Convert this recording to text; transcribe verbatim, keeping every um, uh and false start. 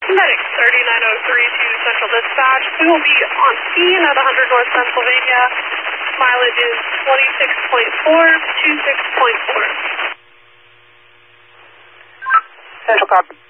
Medic thirty-nine oh three to Central Dispatch. We will be on scene at one hundred North Pennsylvania. Mileage is twenty-six point four, twenty-six point four. Central copy.